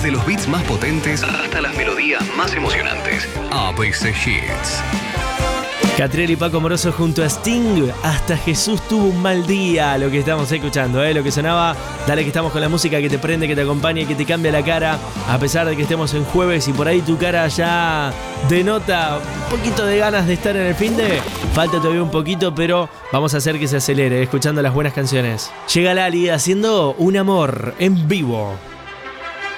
Desde los beats más potentes hasta las melodías más emocionantes. ABC Hits. Catriel y Paco Moroso junto a Sting. Hasta Jesús tuvo un mal día. Lo que estamos escuchando, lo que sonaba. Dale, que estamos con la música que te prende, que te acompaña y que te cambia la cara. A pesar de que estemos en jueves y por ahí tu cara ya denota un poquito de ganas de estar en el finde. Falta todavía un poquito, pero vamos a hacer que se acelere escuchando las buenas canciones. Llega Lali haciendo Un Amor en vivo.